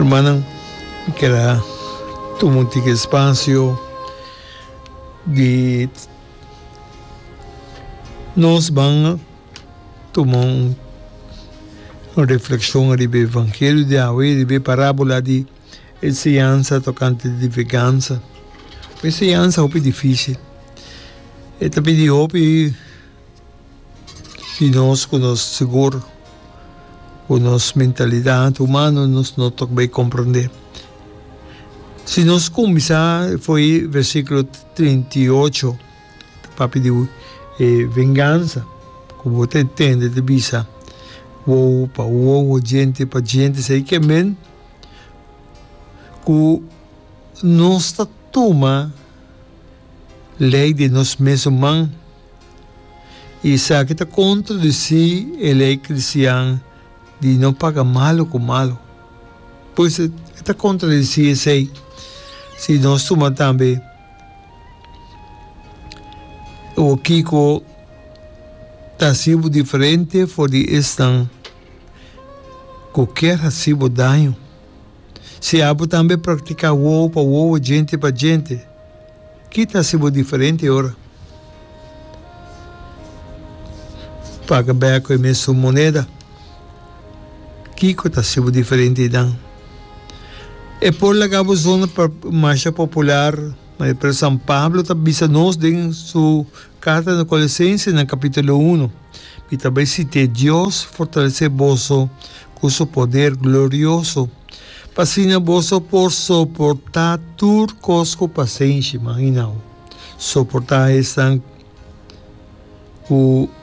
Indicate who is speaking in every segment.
Speaker 1: Hermano, que era tuvo um tique espaço de nós vamos tomar uma reflexão do Evangelho de Yahweh, de parábola de ensinança tocante de vingança. Ensinança é difícil. E também de nós com nosso seguro, com nossa mentalidade humana, nós não também compreender. Se nós começar, foi versículo 38, para pedir vingança, como você entende, de visa, gente para gente, sei que men, que nós toma lei de nós mesmos, e sabe que está contra de si a lei cristã de não pagar malo com malo. Pois está contra de si, sei. Se nós tomamos também o Kiko está sendo diferente, porque estão qualquer recibo dano. Se abo também praticar o para o gente para gente, que está sendo diferente agora. Paga bem com a mesma moneda, Kiko está sendo diferente dan. E por lá a zona mais popular, mas para São Pablo também nos em sua carta de Colossenses no capítulo 1, e também cita Deus fortalecer vosso com seu poder glorioso, para vosso por suportar turcos com paciência, imagina, suportar esta o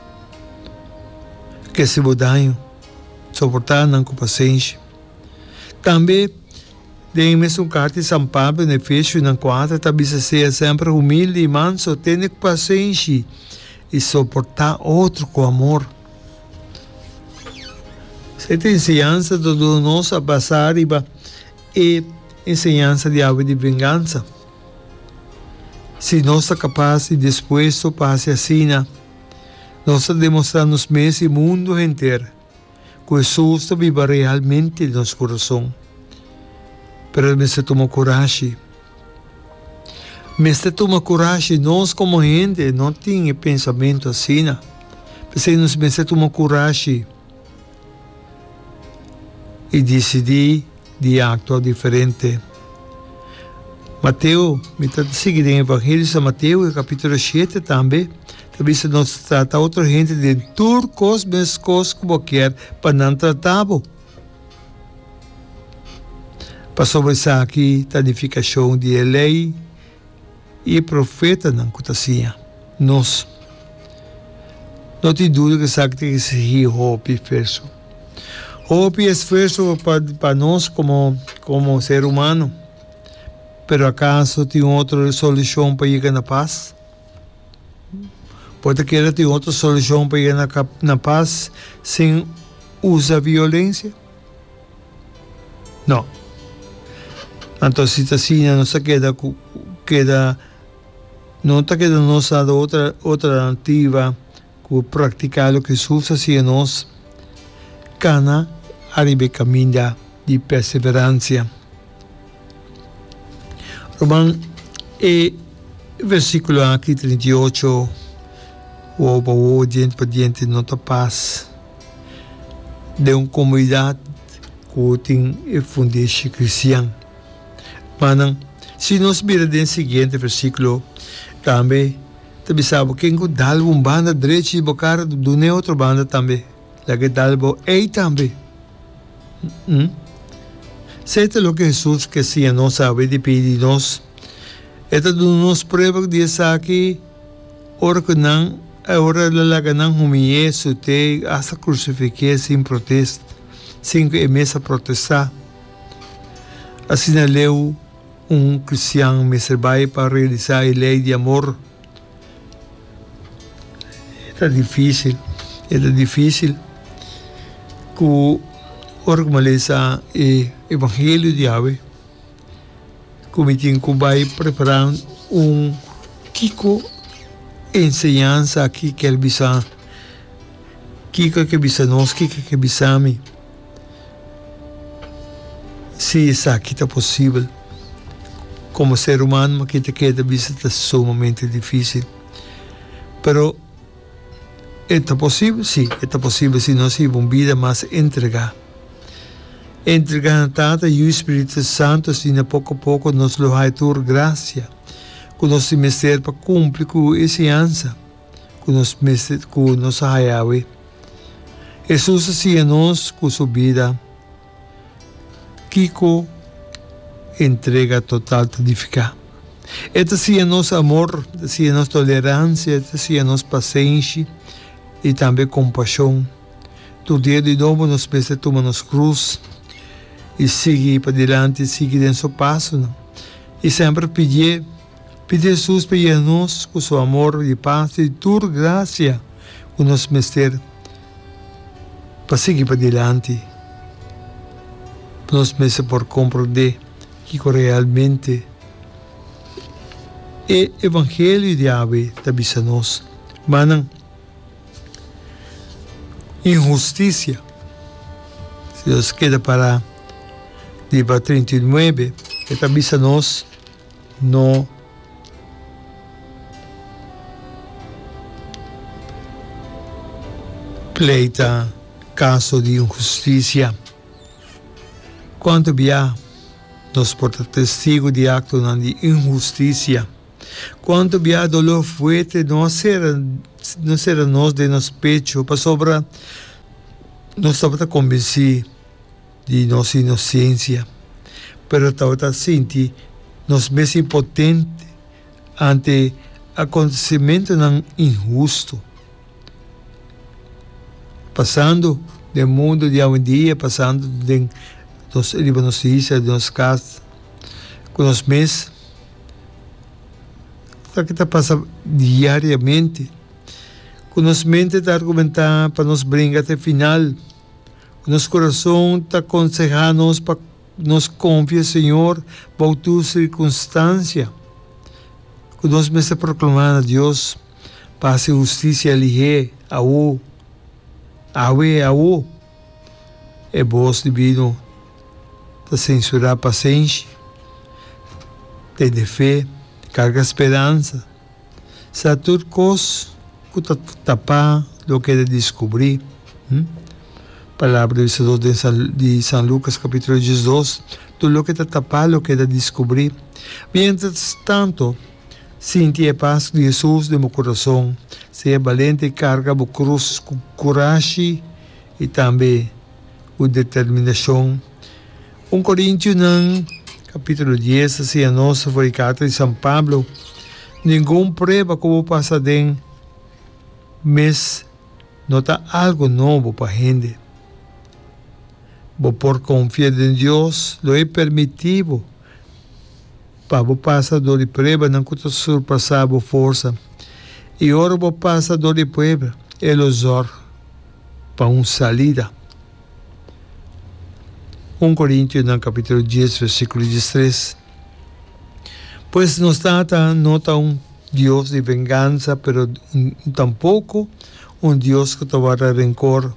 Speaker 1: que se mudanho, suportar não com paciência. Também tem mesmo carta de São Pablo, no Efésios 4, também se seja sempre humilde e manso, tenha paciência e suportar outro com amor. Esta ensinança de nós a passar e ensinança de algo de vingança. Se nós somos capazes e dispostos para ser assim, nós demonstramos mesmo o mundo inteiro que Jesus vive realmente em nosso coração. Pero me se toma coragem. Me se toma coragem, nós como gente não temos pensamento assim. Mas me se toma coragem e decidir de actuar diferente. Mateus, me está seguindo em Evangelho de Mateus, capítulo 7 também. Também se nós trata outra gente de turcos, mescos, como quer, para não tratar. Para sobre isso aqui, a edificação de lei e profeta não aconteceu. Nós não tem dúvida que sabe que se hope esforço. Hope e esforço para nós como ser humano. Pero acaso tem outra solução para chegar na paz? Pode que ter outra solução para chegar na paz sem usar violência? Não. Então, se assim, não se não está quedando nossa outra alternativa que praticar o que Jesus assim nós, cana arriba caminho de perseverança. Roman, e versículo aqui 38, o diante para diante não está paz de uma comunidade que tem fundamento cristão. Mas, se nós miramos no seguinte versículo, também sabe que dá uma banda direita e bocar de outra banda também. Lá que dá também. Certo o que Jesus que se não sabe de pedir nós. Esta nos prova de aqui, ora que não, ora lá que não humilhe, sute, essa crucifique sem protesto, sem que emesa protestar. Assim leu cristão me serve para realizar a lei de amor. É difícil que organiza o Evangelho de Yahweh, como tem que vai preparar Kiko ensinança aqui que ele bisa, Kiko que bisa nós, Kiko que bisa mim. se isso aqui está possível, como ser humano, que te queda visita sumamente difícil. Pero está possível? Sim, está possível se nós vivemos uma vida mais entregar. Entregar a Tata e o Espírito Santo, assim, pouco a pouco, nos vai dar graça, que nós mestre para cumprir com essa ansa, que nós mestre com nossa Yahweh. Jesus, assim, nós, com sua vida, Kiko entrega total todificar. Esta sim é nosso amor, esta sim é nossa tolerância, esta sim é nossa paciência e também compaixão. Do dia de novo, nós precisamos tomar nossa cruz e seguir para diante, seguir em seu passo. Não? E sempre pedir Jesus para nós com seu amor e paz e tua graça, com nosso mestre, para seguir para diante. Nós mesmos por compreender que realmente é o Evangelho de Yahweh também a nós. Mas injustiça, se Deus queda para Diba 39, que também a nós não pleita caso de injustiça. Quanto via nos porta testigo de acto de injustiça, quanto via dolor fuerte não será nós de nosso pecho, para sobra nós estamos convencidos de nossa inocência, mas estamos sentindo nós mesmos impotentes ante acontecimento injusto, passando do mundo de hoje em dia, passando de dos notícias, dos casos, com os meses, que está passando diariamente, com nos mente está argumentar para nos brincar até o final, com nosso coração está aconselhando-nos para nos confiar, Senhor, para a tua circunstância, com nós mesmos proclamando a Deus para a justiça ali a o é voz divino de censurar a paciência, de fé, carga esperança, se tudo coisa que tapar o que é de descobrir. Palavra de São Lucas, capítulo 12, tudo o que está tapar, o que é de descobrir. Mientras tanto, sinta a paz de Jesus no meu coração, seja valente e carga a cruz com coragem e também com determinação. 1 Coríntios, capítulo 10, assim a nossa foi carta de São Pablo. Nenhuma prova como passa dentro, mas nota algo novo para a gente. Vou por confiar em Deus, lo é permitido para o passador de prova, não custa surpassar a força. E ora o passador de prova, ele usar para uma salida. 1 Coríntios, capítulo 10, versículo 13. Pois não está nota Deus de vingança, pero tampouco Deus que tomará rencor.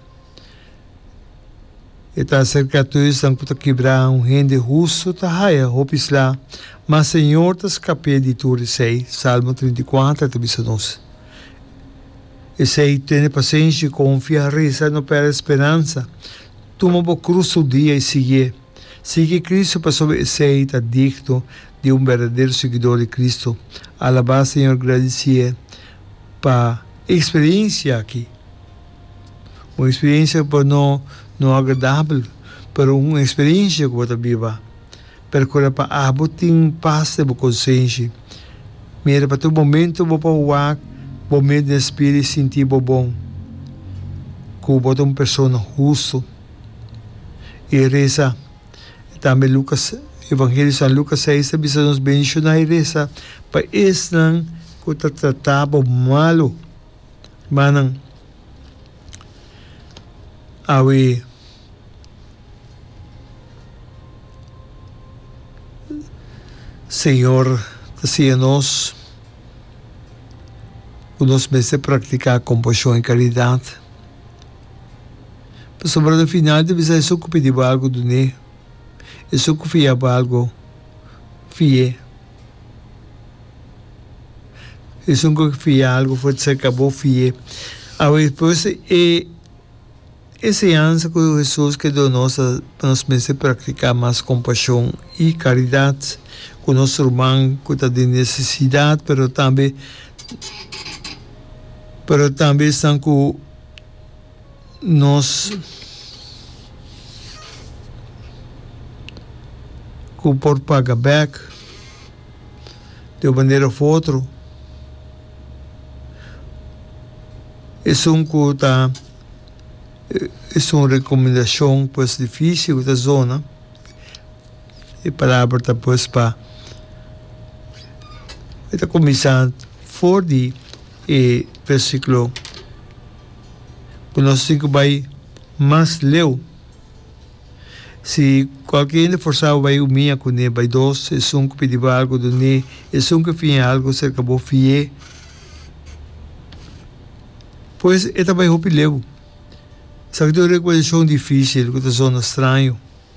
Speaker 1: Está cerca de isso, não que quebrar gente justo, tá raia, hopis lá. Mas Senhor, te escapei de tudo, sei. Salmo 34, te nós. E sei, tem paciência, confia, reza, não perde esperança. Toma a cruz o dia e sigue. Sigue Cristo para ser digno de verdadeiro seguidor de Cristo. Alabar, Senhor, agradecer para a experiência aqui. Uma experiência para não agradável, mas uma experiência que você viva. Percorrer para abotir paz de consciência. Mira para todo momento, vou para o ar, momento de espírito, sentir bom. Que você é uma pessoa justa. E reza, também Lucas, Evangelho de São Lucas 6, bisa nos bendicionar e reza, para esse não que tratava malo, manang, awi, Senhor, assim nós, que nós mesmos praticar compaixão e caridade. Sobre o final, deve ser só que pedir algo do né. Isso que fia algo fie. Isso que fia algo foi se acabou fie. Aí depois enseñanza que Jesus que deu nos mesmo praticar mais compaixão e caridade com nosso irmão que está de necessidade, pero também estão com nós que por pagar back de uma maneira ou outra. Isso é uma recomendação pues difícil da zona. E a palavra está pues para está começando fora de versículo que nós cinco vai mais leu. Se qualquer forçado vai umia com ele, vai dois, é um que pediu algo do ne, é um que fez algo, se acabou fie. Pois é também o leu. Sabe que é uma recomendação difícil, que é uma zona estranha.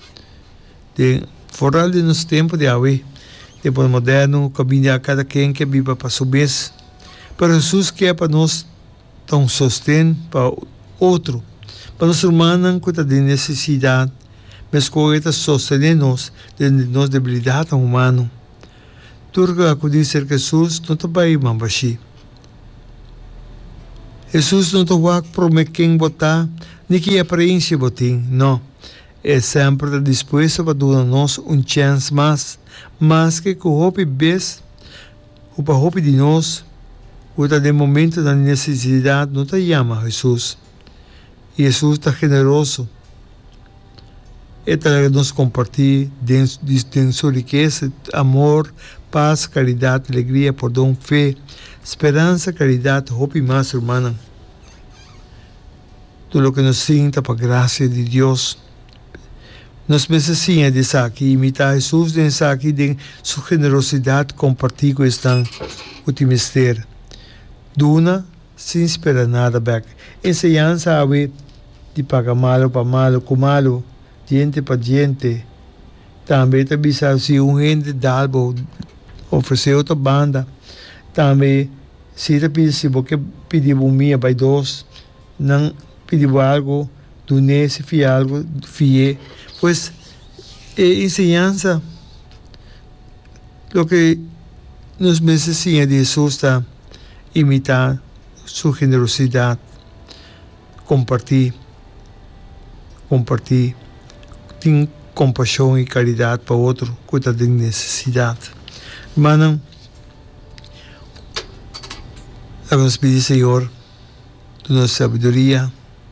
Speaker 1: Fora de nosso tempo de hoje, tempo moderno, caminha a cada quem que viva para sua vez. Para Jesus quer para nós dar um sostém para outro. Para nós humanos que tem necessidade, mas que está sostenendo-nos de nossa debilidade humana. Tudo que diz que Jesus não está bem, mambaxi. Jesus não está prometendo quem botar, nem que aparência botem, não. É sempre disposto para dar-nos chance mais que o hope bes, o hope de nós, o de momento da necessidade, não te chama Jesus. E Jesus está generoso. É para nos compartilhar de sua riqueza, amor, paz, caridade, alegria, perdão, fé, esperança, caridade, hope mais, irmã. Tudo o que nos sinta para a graça de Deus. Nós precisamos de aqui, imitar Jesus, de aqui, de sua generosidade, compartilhar com esta o mistério. Duna, sem esperar nada back. Enseñança a ver de pagar malo para malo, com malo, gente para gente. Também sabe se gente dá algo, oferecer outra banda. Também, se você pedir minha para dois, não pedir algo, do se fiar algo, fie. Pues, enseñanza, lo que nos necesita de Jesus está imitar su generosidad, compartir, ter compaixão e caridade para outro que está de necessidade. Irmã, vamos pedir, Senhor, da nossa sabedoria,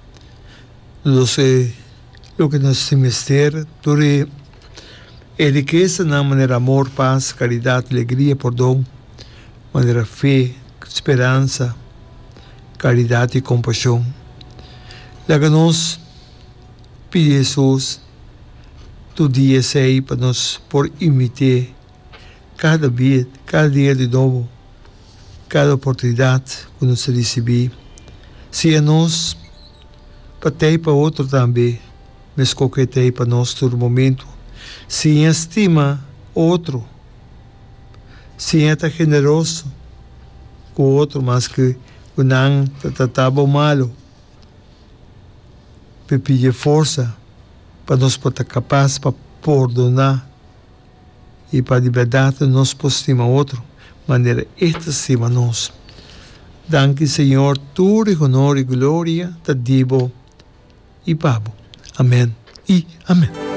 Speaker 1: lo que nos semestre, toda a riqueza na maneira amor, paz, caridade, alegria, perdão, maneira fé, esperança, caridade e compaixão. Lá que nós pedimos Jesus, todo dia sei para nós por imitar cada dia de novo, cada oportunidade que nos receber. Se é nós, para ter para outro também, mas qualquer tem para nós todo momento. Se estima outro, se é generoso com o outro, mas que não tratava malo, para pedir força, para nós estar capaz para perdonar e para de verdade nós estimar outro, maneira esta estima nós. Danke, Senhor, tudo honor e glória, te digo e babo. Amém e amém.